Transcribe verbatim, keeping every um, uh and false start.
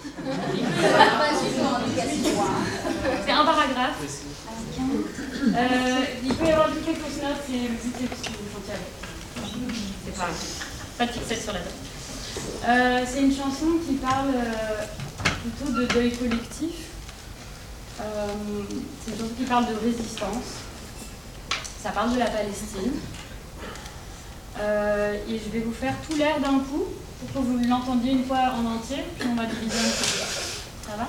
C'est un paragraphe. Euh, il peut y avoir quelques notes, et le but est que vous chantiez avec. C'est pas, pas de fixette sur la date. Euh, c'est une chanson qui parle euh, plutôt de deuil collectif. Euh, c'est une chanson qui parle de résistance. Ça parle de la Palestine. Euh, et je vais vous faire tout l'air d'un coup pour que vous l'entendiez une fois en entier, puis on va diviser un petit peu. Ça va ?